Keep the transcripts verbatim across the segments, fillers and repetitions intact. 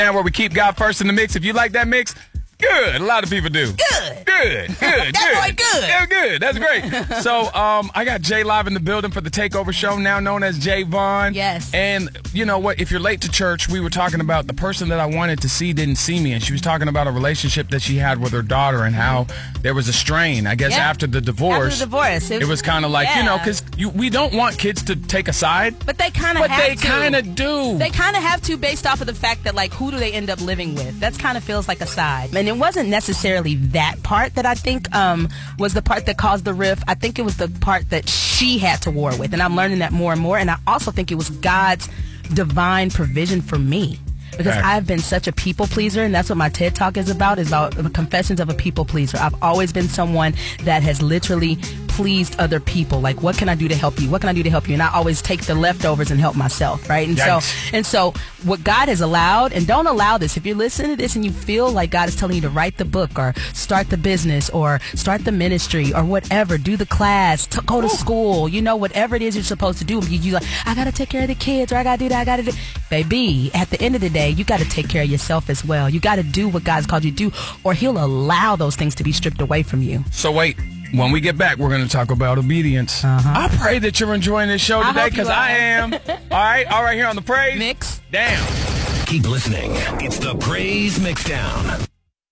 And where we keep God first in the mix. If you like that mix, good. A lot of people do. Good. Good. Good. That good. boy good. Yeah, good. That's great. So, um, I got Jay live in the building for the Takeover Show, now known as Jay Vaughn. Yes. And you know what? If you're late to church, we were talking about the person that I wanted to see didn't see me, and she was talking about a relationship that she had with her daughter and how there was a strain. I guess Yeah. after the divorce. After the divorce. It was kind of like, yeah. you know, because we don't want kids to take a side. But they kind of But have they to. kind of do. They kind of have to, based off of the fact that, like, who do they end up living with? That's kind of feels like a side. And it wasn't necessarily that part that I think um, was the part that caused the rift. I think it was the part that she had to war with. And I'm learning that more and more. And I also think it was God's divine provision for me. Because Right. I've been such a people pleaser, and that's what my TED Talk is about, is about the confessions of a people pleaser. I've always been someone that has literally pleased other people. Like, what can I do to help you? What can I do to help you? And I always take the leftovers and help myself, right? And Yikes. so, and so what God has allowed, and don't allow this, if you're listening to this and you feel like God is telling you to write the book or start the business or start the ministry or whatever, do the class, to go to school, you know, whatever it is you're supposed to do, you, you like, I got to take care of the kids, or I got to do that, I got to do. Baby, at the end of the day, you got to take care of yourself as well. You got to do what God's called you to do, or he'll allow those things to be stripped away from you. So wait, when we get back, we're going to talk about obedience. Uh-huh. I pray that you're enjoying this show I today, hope you because are. I am. All right, all right, here on the Praise Mix. Down. Keep listening. It's the Praise Mixdown.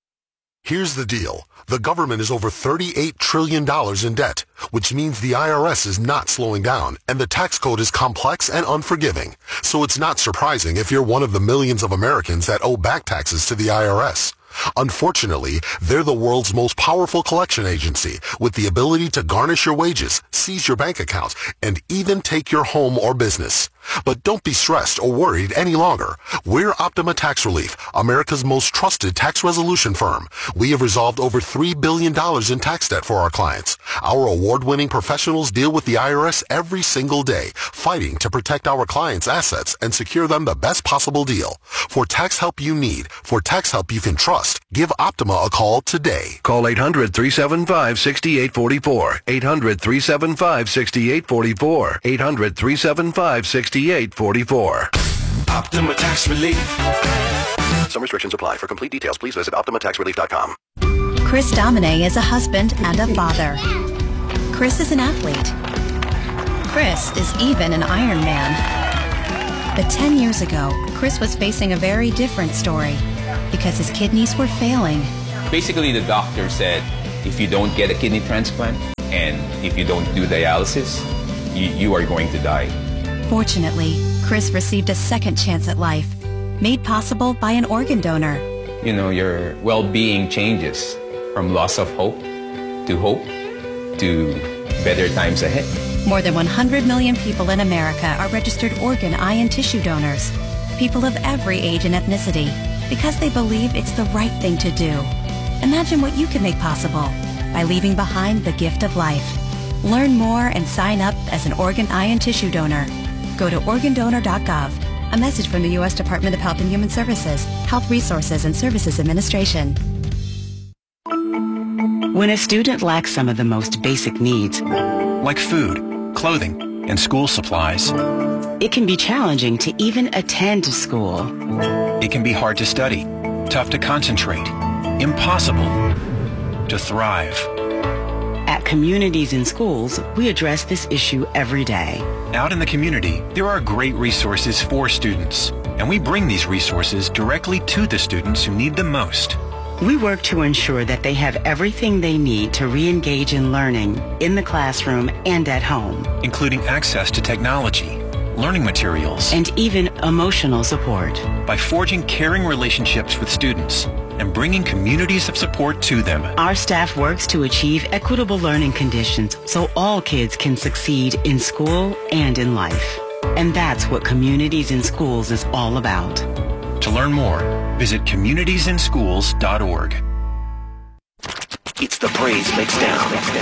Here's the deal. The government is over thirty-eight trillion dollars in debt, which means the I R S is not slowing down, and the tax code is complex and unforgiving. So it's not surprising if you're one of the millions of Americans that owe back taxes to the I R S. Unfortunately, they're the world's most powerful collection agency, with the ability to garnish your wages, seize your bank accounts, and even take your home or business. But don't be stressed or worried any longer. We're Optima Tax Relief, America's most trusted tax resolution firm. We have resolved over three billion dollars in tax debt for our clients. Our award-winning professionals deal with the I R S every single day, fighting to protect our clients' assets and secure them the best possible deal. For tax help you need, for tax help you can trust, give Optima a call today. Call eight hundred, three seven five, six eight four four. eight hundred, three seven five, six eight four four. eight hundred, three seven five, six eight four four. Optima Tax Relief. Some restrictions apply. For complete details, please visit optima tax relief dot com. Chris Domine is a husband and a father. Chris is an athlete. Chris is even an Iron Man. But ten years ago, Chris was facing a very different story because his kidneys were failing. Basically, the doctor said, if you don't get a kidney transplant and if you don't do dialysis, you, you are going to die. Fortunately, Chris received a second chance at life, made possible by an organ donor. You know, your well-being changes from loss of hope to hope to better times ahead. More than one hundred million people in America are registered organ, eye, and tissue donors. People of every age and ethnicity, because they believe it's the right thing to do. Imagine what you can make possible by leaving behind the gift of life. Learn more and sign up as an organ, eye, and tissue donor. Go to organ donor dot gov. A message from the U S Department of Health and Human Services, Health Resources and Services Administration. When a student lacks some of the most basic needs, like food, clothing, and school supplies, it can be challenging to even attend school. It can be hard to study, tough to concentrate, impossible to thrive. At Communities in Schools, we address this issue every day. Out in the community, there are great resources for students, and we bring these resources directly to the students who need them most. We work to ensure that they have everything they need to re-engage in learning in the classroom and at home, including access to technology, learning materials, and even emotional support. By forging caring relationships with students and bringing communities of support to them, our staff works to achieve equitable learning conditions so all kids can succeed in school and in life. And that's what Communities in Schools is all about. To learn more, visit communities in schools dot org. It's the Praise Mixdown.